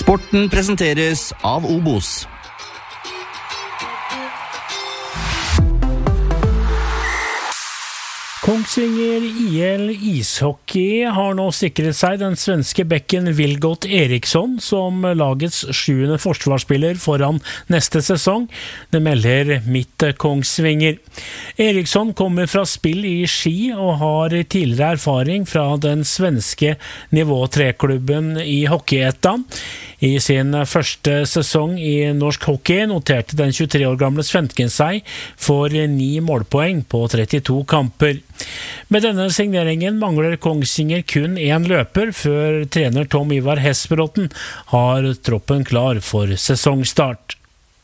Sporten presenteres av Obos. Kongsvinger IL ishockey har nå sikret seg den svenske bekken Vilgot Eriksson som lagets 7. forsvarsspiller foran neste sesong. Det melder Midt Kongsvinger. Eriksson kommer fra spill i Ski og har tidligere erfaring fra den svenske nivå 3-klubben i Hockeyettan. I sin første sesong i norsk hockey noterte den 23 år gamle svensken seg for 9 målpoeng på 32 kamper. Med denne signeringen mangler Kongsvinger kun 1 løper før trener Tom Ivar Hesperotten har troppen klar for sesongstart.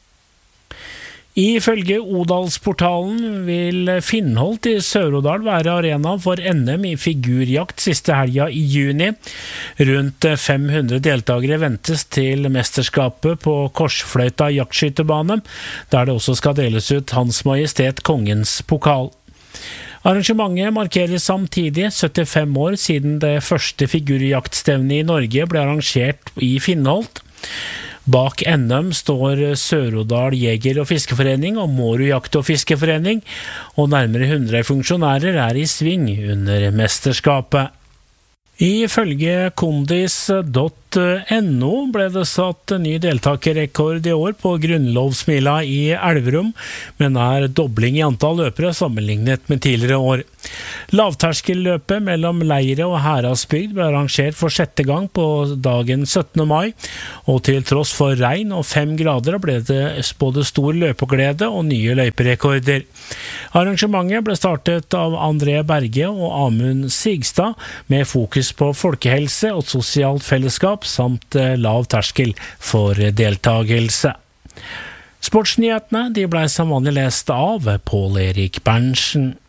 Ifølge Odalsportalen vil Finnholt i Sør-Odal være arena for NM i figurjakt siste helga i juni. Rundt 500 deltagere ventes til mesterskapet på Korsfløyta jaktskytterbane, der det også skal deles ut Hans Majestet Kongens pokal. Arrangementet markerer samtidig 75 år siden det første figurjaktstevnet i Norge ble arrangert i Finnholt. Bak NM står Sør-Odal Jeger- og Fiskeforening og Mårud Jakt- og Fiskeforening, og nærmere 100 funksjonærer er i sving under mesterskapet. Ifølge kondis.no ble det satt ny deltakerrekord i år på Grunnlovsmila i Elverum, men er dobling i antall løpere sammenlignet med tidligere år. Lavterskelløpet mellom Leire og Heradsbygd ble arrangert for 6. gang på dagen 17. mai, og til tross for regn og 5 grader ble det både stor løpeglede og nye løyperekorder. Arrangementet ble startet av André Berge og Amund Sigstad, med fokus på folkehelse og sosialt fellesskap samt lav terskel for deltagelse. Sportsnyhetene de ble som vanlig lest av Pål Erik Berntsen.